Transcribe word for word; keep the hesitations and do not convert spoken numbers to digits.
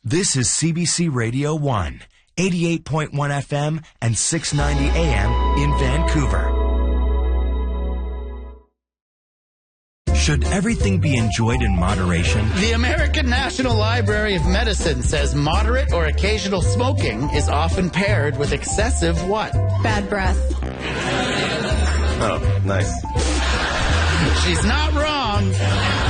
This is C B C Radio one, eighty-eight point one F M and six ninety A M in Vancouver. Should everything be enjoyed in moderation? The American National Library of Medicine says moderate or occasional smoking is often paired with excessive what? Bad breath. Oh, nice. She's not wrong.